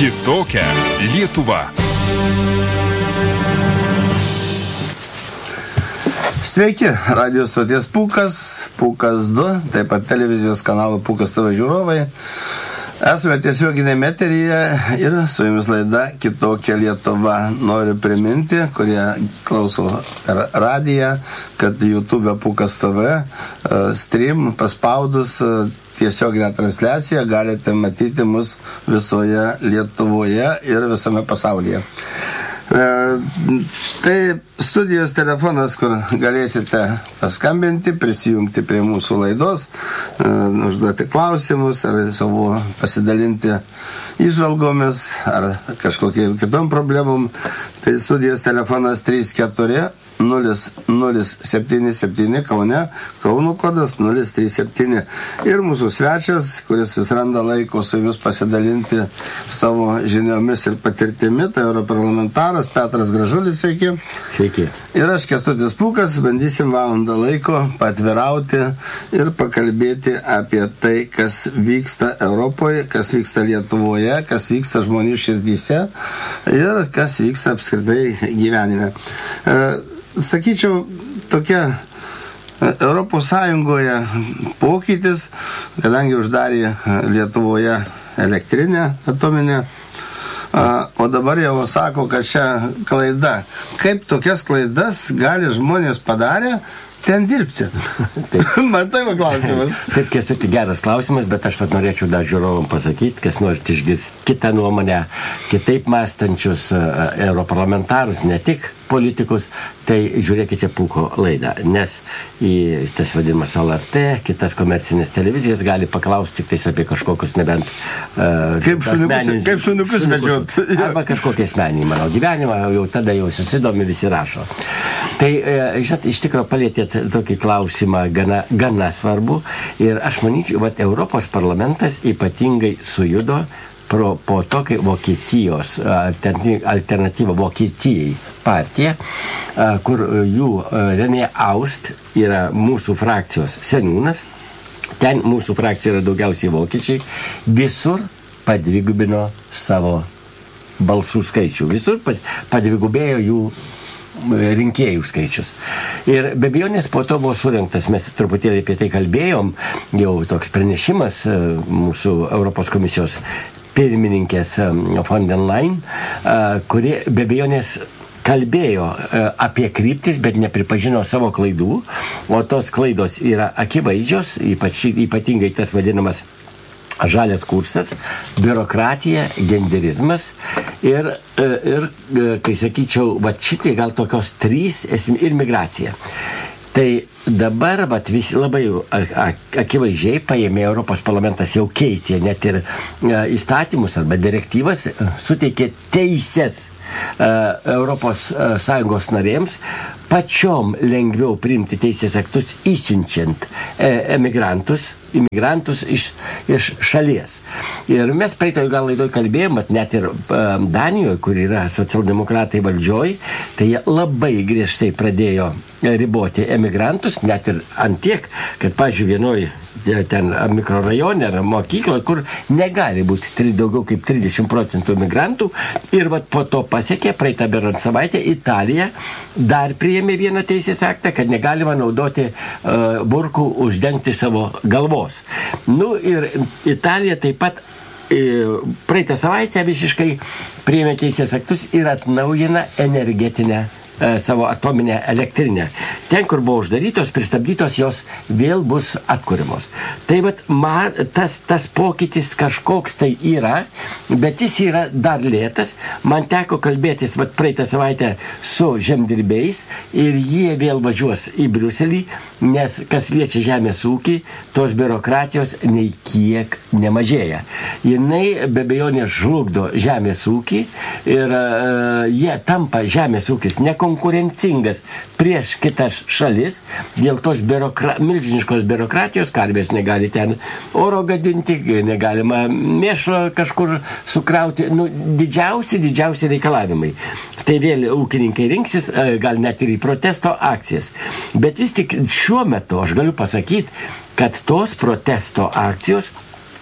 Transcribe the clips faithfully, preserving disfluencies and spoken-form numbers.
Kitokia Lietuva. Sveiki, radio stoties Pūkas, Pūkas du, taip pat televizijos kanalo Pūkas T V žiūrovai. Esame tiesioginėme eteryje ir su jumis laida Kitokia Lietuva. Noriu priminti, kurie klauso per radiją, kad YouTube Pūkas T V stream paspaudus tiesioginę transliaciją galite matyti mus visoje Lietuvoje ir visame pasaulyje. E, tai studijos telefonas, kur galėsite paskambinti, prisijungti prie mūsų laidos, e, užduoti klausimus ar savo pasidalinti įžvalgomis ar kažkokiai kitom problemom. Tai studijos telefonas trys keturi nulis nulis septyni septyni Kaune, Kauno kodas nulis trys septyni. Ir mūsų svečias, kuris vis randa laiko su jumis pasidalinti savo žiniomis ir patirtimi, tai europarlamentaras Petras Gražulis, sveiki. Sveiki. Ir aš, Kęstutis Pūkas, bandysim valandą laiko patvirauti ir pakalbėti apie tai, kas vyksta Europoje, kas vyksta Lietuvoje, kas vyksta žmonių širdyse ir kas vyksta apskritai gyvenime. E, Sakyčiau, tokia Europos Sąjungoje pokytis, kadangi uždarė Lietuvoje elektrinę atominę, o dabar jau sako, kad čia klaida. Kaip tokias klaidas gali žmonės padarę ten dirbti? Man tai va klausimas. Taip, Kęstuti, geras klausimas, bet aš pat norėčiau dar žiūrovom pasakyti, kas norit išgirsti kitą nuomonę, kitaip mąstančius europarlamentarus, ne tik politikus, tai žiūrėkite Pūko laidą, nes į tas vadinamas L R T, kitas komercinės televizijas gali paklausti tik tais apie kažkokius nebent uh, kaip šuniukus, kaip šuniukus medžiot. Arba kažkokie asmeniniai mano gyvenimą, jau tada jau susidomi, visi rašo. Tai, uh, žinot, iš tikro palėtėt tokį klausimą gana, gana svarbu ir aš manyčiau, vat Europos parlamentas ypatingai sujudo Pro, po to, kai Vokietijos alternatyva Vokietijai partija, kur jų René Aust yra mūsų frakcijos seniūnas, ten mūsų frakcija yra daugiausiai vokiečiai, visur padvigubino savo balsų skaičių, visur padvigubėjo jų rinkėjų skaičius. Ir be abejonės po to buvo surinktas, mes truputėlį apie tai kalbėjom, jau toks pranešimas mūsų Europos komisijos pirmininkės von der Leyen, kuri be abejonės kalbėjo apie kryptis, bet nepripažino savo klaidų, o tos klaidos yra akivaizdžios, ypač, ypatingai tas vadinamas žalias kursas, biurokratija, genderizmas ir, ir kai sakyčiau, va šitai gal tokios trys ir migracija. Tai dabar vat, visi labai akivaizdžiai paėmė Europos parlamentas jau keitė net ir įstatymus arba direktyvas, suteikė teises Europos Sąjungos narėms pačiom lengviau priimti teisės aktus įsiunčiant emigrantus, imigrantus iš, iš šalies. Ir mes praeitoj gal laidoj kalbėjom, bet net ir Danijoje, kur yra socialdemokratai valdžioj, tai jie labai griežtai pradėjo riboti emigrantus, net ir ant tiek, kad, pavyzdžiui, vienoj ten mikrorajone ar mokykloje, kur negali būti daugiau kaip trisdešimt procentų emigrantų. Ir vat po to pasiekė praeitą berant savaitę Italija dar priėmė vieną teisės aktą, kad negalima naudoti uh, burkų uždengti savo galvos. Nu ir Italija taip pat uh, praeitą savaitę visiškai priėmė teisės aktus ir atnaujina energetinę savo atominę elektrinę. Ten, kur buvo uždarytos, pristabdytos, jos vėl bus atkuriamos. Tai vat, man, tas, tas pokytis kažkoks tai yra, bet jis yra dar lėtas. Man teko kalbėtis vat, praeitą savaitę su žemdirbiais ir jie vėl važiuos į Briuselį, nes kas liečia žemės ūkį, tos biurokratijos nei kiek nemažėja. Jinai be abejonės žlugdo žemės ūkį ir uh, jie tampa žemės ūkis nekonkurencingas prieš kitas šalis, dėl tos biurokra- milžiniškos biurokratijos, karvės negali ten oro gadinti, negalima mėšo kažkur sukrauti, nu, didžiausi, didžiausi reikalavimai. Tai vėl ūkininkai rinksis, gal net ir į protesto akcijas. Bet vis tik šiuo metu aš galiu pasakyti, kad tos protesto akcijos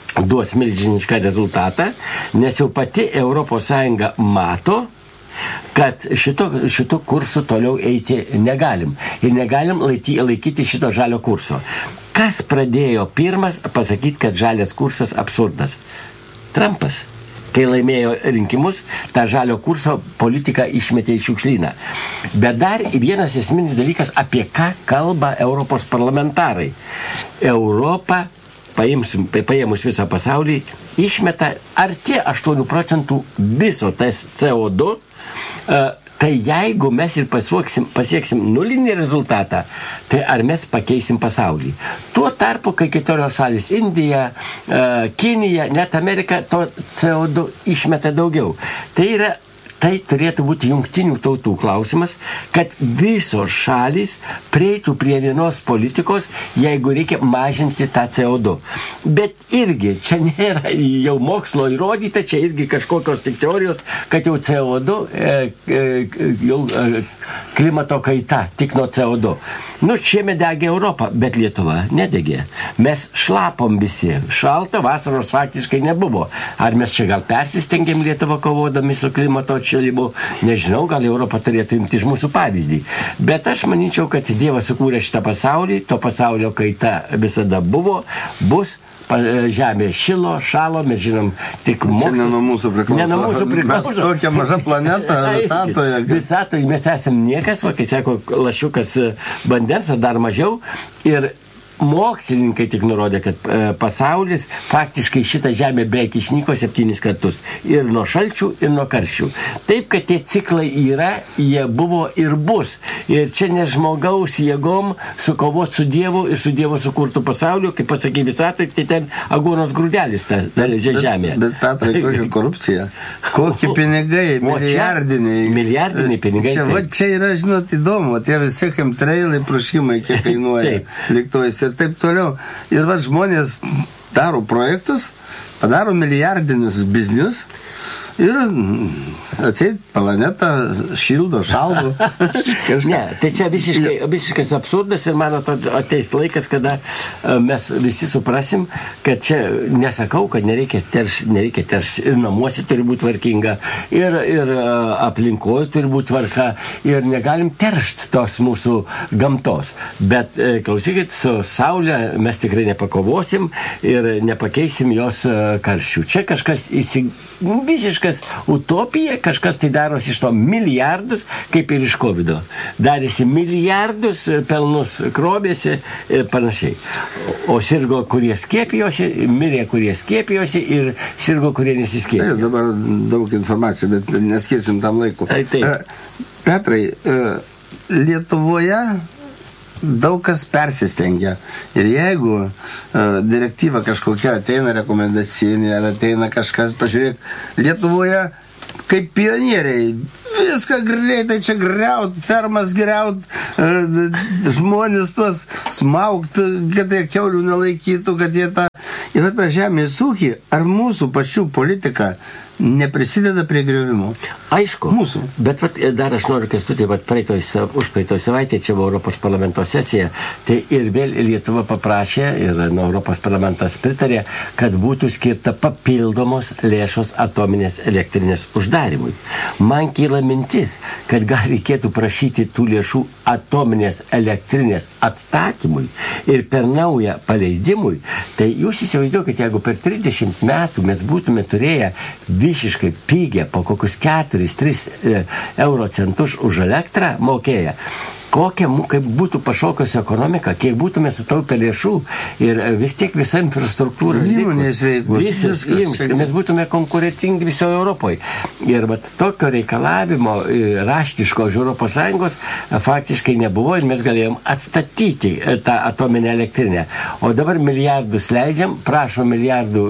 duos milžinišką rezultatą, nes jau pati Europos Sąjunga mato, kad šito, šito kursu toliau eiti negalim. Ir negalim laiky, laikyti šito žalio kurso. Kas pradėjo pirmas pasakyti, kad žalias kursas absurdas? Trumpas. Kai laimėjo rinkimus, tą žalio kurso politiką išmetė į šiukšlyną. Bet dar vienas esminis dalykas, apie ką kalba Europos parlamentarai. Europa, paimsim, paėmus visą pasaulį, išmeta arti aštuonių procentų viso tas C O du, uh, tai jeigu mes ir pasieksim, pasieksim nulinį rezultatą, tai ar mes pakeisim pasaulį. Tuo tarpu, kai kitos šalys, Indija, Kinija, net Amerika, to C O du išmeta daugiau. Tai yra, tai turėtų būti jungtinių tautų klausimas, kad visos šalys prieitų prie vienos politikos, jeigu reikia mažinti tą C O du. Bet irgi, čia nėra jau mokslo įrodyta, čia irgi kažkokios tik teorijos, kad jau C O du, e, e, jau e, klimato kaita tik nuo C O du. Nu, šiame degė Europą, bet Lietuva nedegė. Mes šlapom visi. Šalta vasaros faktiškai nebuvo. Ar mes čia gal persistengėm Lietuvą kovodami su klimato atšilimu? Nežinau, gal Europa turėtų imti iš mūsų pavyzdį. Bet aš manyčiau, kad Dievas sukūrė šitą pasaulį, to pasaulio kaita visada buvo, bus. Žemė šilo, šalo, mes žinom tik mokslas. Čia ne nuo mūsų priklauso. Ne nuo mūsų priklauso. Mes tokia maža planeta visatoje. Visatoje mes esam niekas, va, kai sako, lašiukas vandens ar dar mažiau. Ir mokslininkai tik nurodė, kad e, pasaulis faktiškai šitą žemę beveik išnyko septynis kartus. Ir nuo šalčių, ir nuo karščių. Taip, kad tie ciklai yra, jie buvo ir bus. Ir čia ne žmogaus jėgom sukovot su Dievu ir su Dievo sukurtų pasauliu, kaip pasakė visatai, tai ten aguonos grūdelis ta, ta žemė. Bet, bet Petrai, kokia korupcija? Kokie pinigai, milijardiniai. Milijardiniai pinigai. Čia, va, čia yra, žinot, įdomu, tie visi chemtrailai, prašymai, kiek kainuoja. Lėktuvais ir taip toliau. Ir va, žmonės daro projektus, padaro milijardinius biznius ir atseit planetą šildo, šaldo. Ne, tai čia visiškai, visiškas absurdas ir man ateis laikas, kada mes visi suprasim, kad čia nesakau, kad nereikia terš, nereikia terš ir namuose turi būti tvarkinga, ir, ir aplinkoje turi būti tvarka, ir negalim teršti tos mūsų gamtos. Bet klausykit, su Saulė mes tikrai nepakovosim ir nepakeisim jos karščių. Čia kažkas įsi... visiškas utopija, kažkas tai darosi iš to milijardus, kaip ir iš kovido. Darėsi milijardus, pelnus krovėsi ir panašiai. O sirgo, kurie skiepijosi, mirė, kurie skiepijosi ir sirgo, kurie nesiskiepijo. Tai dabar daug informacijų, bet neskirsim tam laiku. Petrai, Lietuvoje daug kas persistengia. Ir jeigu uh, direktyva kažkokia ateina rekomendacinė, ar ateina kažkas, pažiūrėk, Lietuvoje kaip pionieriai, viską greitai čia griaut, fermas griaut, uh, žmonės tuos smaugt, kad jie kiaulių nelaikytų, kad jie tą, ir tą žemės ūkį, ar mūsų pačių politika neprisideda prie griovimo. Aišku. Mūsų. Bet vat, dar aš noriu, Kęstuti, vat praeitoj, už praeitoj savaitę, čia buvo Europos parlamento sesija, tai ir vėl Lietuva paprašė, ir nu, Europos parlamentas pritarė, kad būtų skirta papildomos lėšos atominės elektrinės uždarimui. Man kyla mintis, kad gal reikėtų prašyti tų lėšų atominės elektrinės atstatymui ir per naują paleidimui. Tai jūs įsivaizduokite, jeigu per trisdešimt metų mes būtume turėję visiškai pigią po kokius keturis tris euro centus už elektrą mokėję, kokia, kaip būtų pašokusi ekonomika, kiek būtume sutaupę lėšų ir vis tiek visa infrastruktūra įmonės veiklos, visas, viskas, mes būtume konkurencingi visoje Europoje. Ir vat, tokio reikalavimo raštiško iš Europos Sąjungos faktiškai nebuvo ir mes galėjom atstatyti tą atominę elektrinę. O dabar milijardus leidžiam, prašo milijardų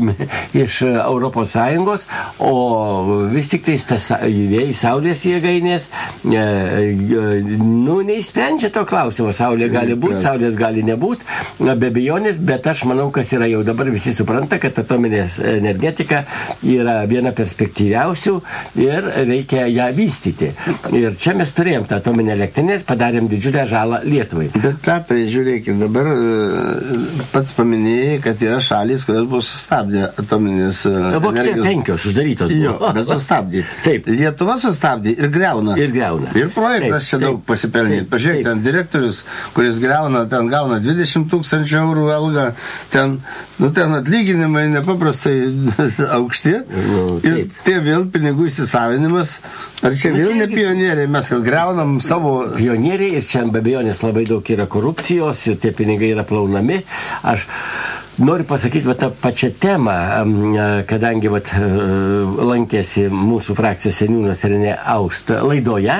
iš Europos Sąjungos, o vis tik tai tas saulės jėgainės nu, nu, neįsprendžia to klausimo. Saulė gali būti, saulės gali nebūti, be abejonės, bet aš manau, kas yra jau dabar visi supranta, kad atominė energetika yra viena perspektyviausių ir reikia ją vystyti. Ir čia mes turėjom tą atominę elektrinę ir padarėm didžiulę žalą Lietuvai. Bet, Petrai, žiūrėkit, dabar pats paminėjai, kad yra šalys, kurios buvo sustabdė atominės energijos. Vokietija penkios uždarytos. Jo, bet sustabdė. Taip. Lietuva sustabdė ir greuna. Ir greuna. Ir projektas taip, čia taip, daug pasipelnė. Pažiūrėk, ten direktorius, kuris greuna, ten gauna dvidešimt tūkstančių eurų algą, ten, nu, ten atlyginimai nepaprastai aukšti. Nu, ir tie vėl pinigų įsisavinimas. Ar čia vėl ne pionieriai, mes kad greunam savo... Pionieriai ir čia be abejonės labai daug yra korupcijos ir tie pinigai yra plaunami. Aš noriu pasakyti va, tą pačią temą, kadangi va, lankėsi mūsų frakcijos seniūnas Renė Aust laidoje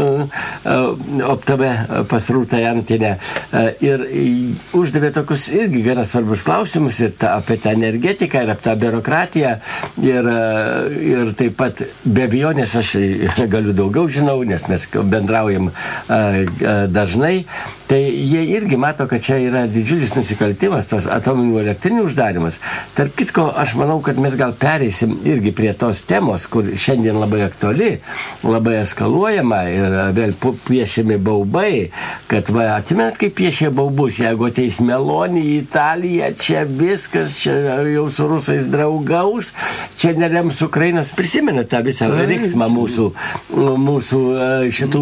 O P T V pas Rūtą Janutienę ir uždavė tokius irgi gana svarbus klausimus ir ta, apie tą energetiką ir apie tą biurokratiją ir, ir taip pat be abejonės aš galiu daugiau žinau, nes mes bendraujam dažnai, tai jie irgi mato, kad čia yra didžiulis nusikaltimas, tos atominių elektrinių uždarimas. Tarp kitko, aš manau, kad mes gal pereisim irgi prie tos temos, kur šiandien labai aktuali, labai eskaluojama ir vėl piešiami baubai, kad va, atsimenat, kaip piešė baubus, jeigu ateis Meloni į Italiją, čia viskas, čia jau su rusais draugaus, čia nerems Ukrainos, prisimenat tą visą riksmą mūsų, mūsų šitų,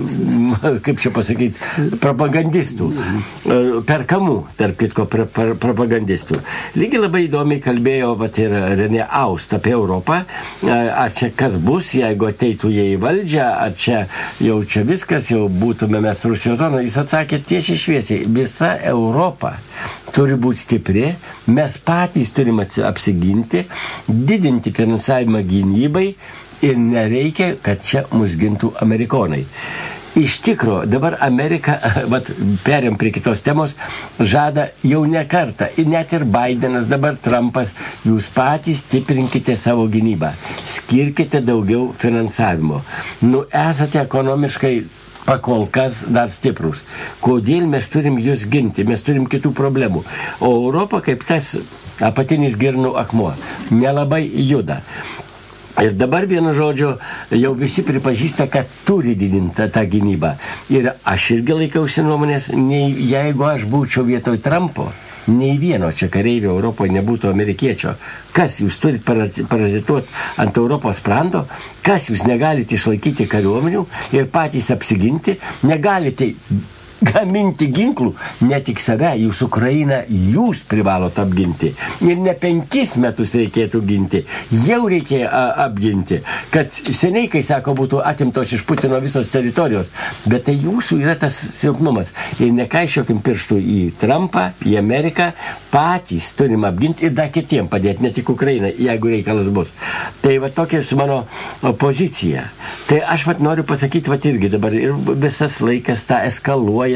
kaip čia pasakyti, propagandistų, perkamų, tarp kitko, propagandistų. Lygiai labai įdomiai kalbėjo vat, ir Renė Aust apie Europą, ar čia kas bus, jeigu ateitų jie į valdžią, ar čia jau čia viskas, jau būtume mes Rusijos zonoje. Jis atsakė tiesiai šviesiai, visa Europa turi būti stipri, mes patys turime apsiginti, didinti finansavimą gynybai ir nereikia, kad čia mus gintų amerikonai. Iš tikro, dabar Amerika, vat, perėm prie kitos temos, žada jau ne kartą, ir net ir Bidenas, dabar Trumpas, jūs patys stiprinkite savo gynybą, skirkite daugiau finansavimo. Nu, esate ekonomiškai pakol kas dar stiprus. Kodėl mes turim jūs ginti, mes turim kitų problemų. O Europa kaip tas apatinis girnų akmuo, nelabai juda. Ir dabar vienu žodžiu jau visi pripažįsta, kad turi didinti tą gynybą. Ir aš irgi laikausi nuomonės, nei, jeigu aš būčiau vietoj Trumpo, nei vieno čia kareivio Europoje nebūtų amerikiečio. Kas jūs turite parazituoti ant Europos sprando, kas jūs negalite išlaikyti kariuomenių ir patys apsiginti, negalite gaminti ginklų, ne tik save, jūs Ukrainą, jūs privalot apginti. Ir ne penkis metus reikėtų ginti, jau reikėjo apginti. Kad seniai, kai sako, būtų atimtos iš Putino visos teritorijos, bet tai jūsų yra tas silpnumas. Ir nekaišiokim pirštų į Trumpą, į Ameriką, patys turim apginti ir dar kitiem padėti, ne tik Ukrainą, jeigu reikalas bus. Tai va tokia su mano pozicija. Tai aš va noriu pasakyti, va irgi dabar ir visas laikas tą eskaluoja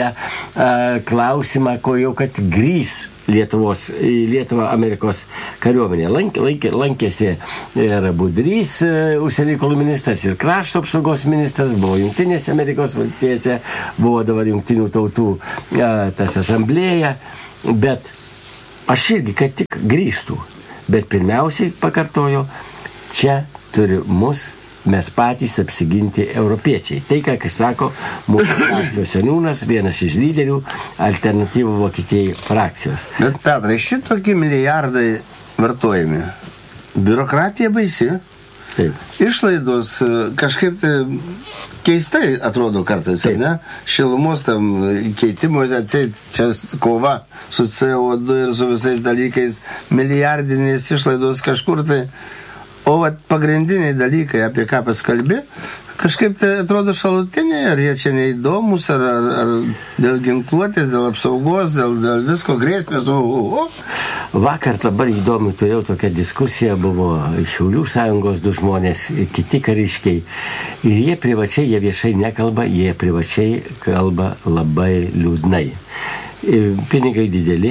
klausimą, ko jau kad grįs Lietuvos, į Lietuvą Amerikos kariuomenė. Lank, lank, lankėsi ir Budrys, užsienio reikalų ministras, ir krašto apsaugos ministras, buvo Jungtinėse Amerikos valstijose, buvo dabar Jungtinių tautų tas asamblėja, bet aš irgi, kad tik grįžtų. Bet pirmiausiai pakartojo, čia turi mus mes patys apsiginti europiečiai. Tai, ką sako mūsų frakcijos seniūnas, vienas iš lyderių alternatyvų Vokietijai frakcijos. Bet, Petrai, šitokie milijardai vartojami. Biurokratija baisi. Taip. Išlaidos kažkaip tai keistai atrodo kartais, ar ne? Šilumos tam keitimuose, čia kova su C O du ir su visais dalykais, milijardinės išlaidos kažkur tai. O vat, pagrindiniai dalykai, apie ką pats kalbi, kažkaip tai atrodo šalutiniai, ar jie čia neįdomus, ar, ar, ar dėl ginkluotės, dėl apsaugos, dėl, dėl visko grėsmės. O, o, o. Vakar dabar įdomu, turėjau tokią diskusiją, buvo Šiaulių sąjungos du žmonės, kiti kariškiai. Ir jie privačiai, jie viešai nekalba, jie privačiai kalba labai liūdnai. Ir pinigai dideli,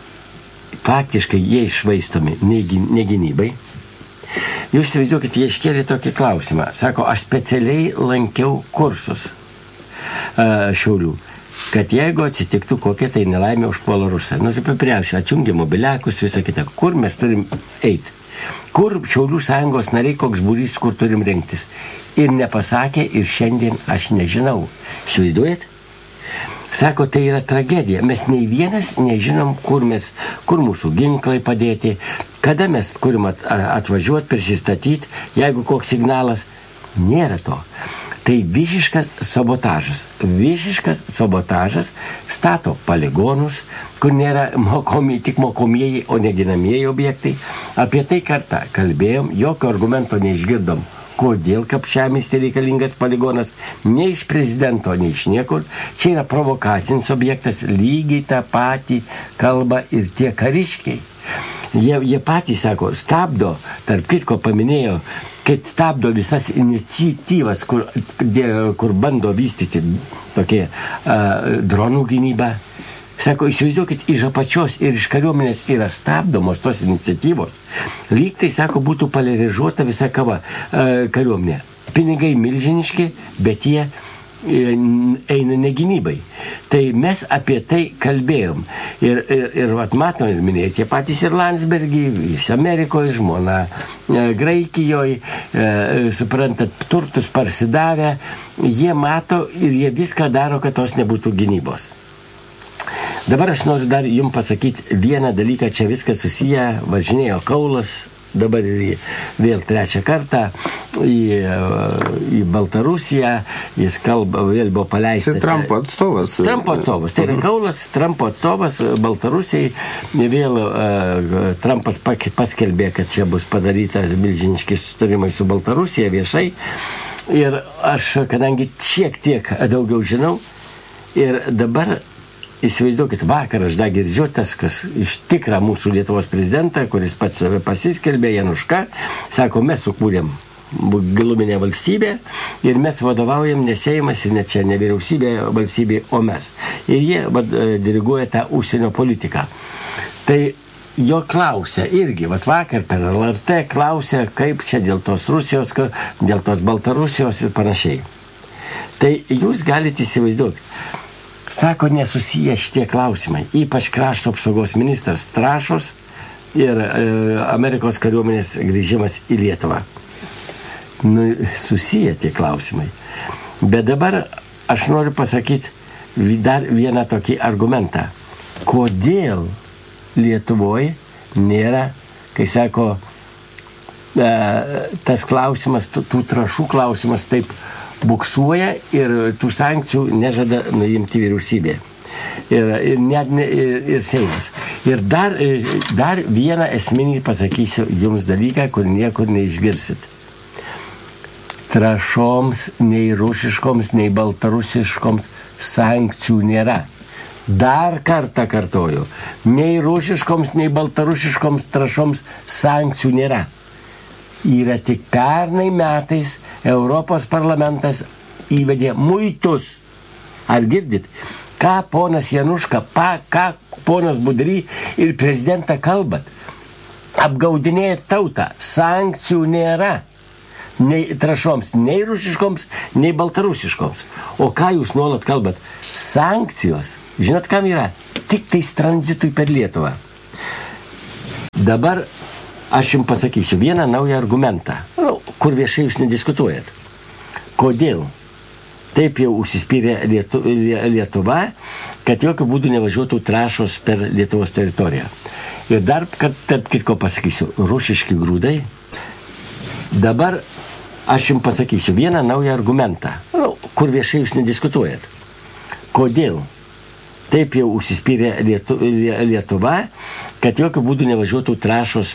faktiškai jie išvaistomi ne gynybai. Jūs įsivaizduokit, jie iškėlė tokį klausimą. Sako, aš specialiai lankiau kursus. Šiaulių, kad jeigu atsitiktų kokia tai nelaimė užpuola Rusą, nu, tai papriausia, atjungia mobiliakus, visą kitą, kur mes turim eiti, kur Šiaulių sąjungos nariai, koks būrys, kur turim rinktis. Ir nepasakė, ir šiandien aš nežinau. Įsivaizduojat? Sako, tai yra tragedija. Mes nei vienas nežinom, kur, mes, kur mūsų ginklai padėti, kada mes turim atvažiuoti, prisistatyti, jeigu koks signalas. Nėra to. Tai visiškas sabotažas. Visiškas sabotažas stato poligonus, kur nėra mokomi, tik mokomieji, o neginamieji objektai. Apie tai kartą kalbėjom, jokio argumento neišgirdom. Kodėl Kapčiamiestyje reikalingas poligonas, ne iš prezidento, ne iš niekur. Čia yra provokacinis objektas, lygiai tą patį kalba ir tie kariškiai. Jie, jie patys sako, stabdo, tarp kitko paminėjo, kad stabdo visas iniciatyvas, kur, kur bando vystyti tokie uh, dronų gynybą. Sako, įsivaizduokit, iš apačios ir iš kariuomenės yra stabdomos tos iniciatyvos. Lyg tai, sako, būtų poliarizuota visa kava e, kariuomenė. Pinigai milžiniški, bet jie e, eina ne gynybai. Tai mes apie tai kalbėjom. Ir, ir, ir vat, matom, ir minėjai, tie patys ir Landsbergį, jis Amerikoje, žmona e, Graikijoje, e, suprantat, turtus parsidavę. Jie mato ir jie viską daro, kad tos nebūtų gynybos. Dabar aš noriu dar jums pasakyti vieną dalyką, čia viskas susiję, važinėjo Kaulas, dabar vėl trečią kartą į, į Baltarusiją, jis kalba, vėl buvo paleistas. Tai Trumpo atstovas. Trumpo atstovas, tai yra Kaulas, Trumpo atstovas Baltarusijai, vėl uh, Trumpas paskelbė, kad čia bus padaryta milžiniški susitarimai su Baltarusija viešai, ir aš, kadangi šiek tiek daugiau žinau, ir dabar įsivaizduokit, vakar aš dar girdžiu tas, kas iš tikrą mūsų Lietuvos prezidentą, kuris pats save pasiskelbė, Januška, sako, mes sukūrėm giluminę valstybę ir mes vadovaujam ne Seimas ir net čia ne vyriausybė valstybė, o mes. Ir jie vad, diriguoja tą užsienio politiką. Tai jo klausia irgi, vat vakar per L R T klausia, kaip čia dėl tos Rusijos, dėl tos Baltarusijos ir panašiai. Tai jūs galite įsivaizduoti. Sako, nesusiję šitie klausimai, ypač krašto apsaugos ministras Trąšos ir e, Amerikos kariuomenės grįžimas į Lietuvą. Nu, susiję tie klausimai. Bet dabar aš noriu pasakyti dar vieną tokį argumentą. Kodėl Lietuvoje nėra, kai sako, e, tas klausimas, tų, tų trąšų klausimas taip buksuoja ir tų sankcijų nežada nuimti vyriausybė. Ir, ir, net, ir, ir Seimas. Ir dar, dar vieną esminį pasakysiu jums dalyką, kur niekur neišgirsit. Trąšoms, nei rusiškoms, nei baltarusiškoms sankcijų nėra. Dar kartą kartoju. Nei rusiškoms, nei baltarusiškoms trąšoms sankcijų nėra. Yra tik pernai metais Europos parlamentas įvedė muitus. Ar girdit? Ką ponas Januška, pa, ką ponas Budry ir prezidentą kalbat? Apgaudinėja tautą. Sankcijų nėra. Nei trąšoms, nei rusiškoms, nei baltarusiškoms. O ką jūs nuolat kalbat? Sankcijos. Žinot, kam yra? Tik tais tranzitui per Lietuvą. Dabar aš jums pasakysiu vieną naują argumentą, nu, kur viešai jūs nediskutuojat. Kodėl? Taip jau užsispyrė Lietu, Lietuva, kad jokių būdų nevažiuotų trąšos per Lietuvos teritoriją. Ir dar, kad tarp kitko pasakysiu, rusiški grūdai. Dabar aš jums pasakysiu vieną naują argumentą, nu, kur viešai jūs nediskutuojat. Kodėl? Taip jau užsispyrė Lietu, Lietuva, kad jokių būdų nevažiuotų trąšos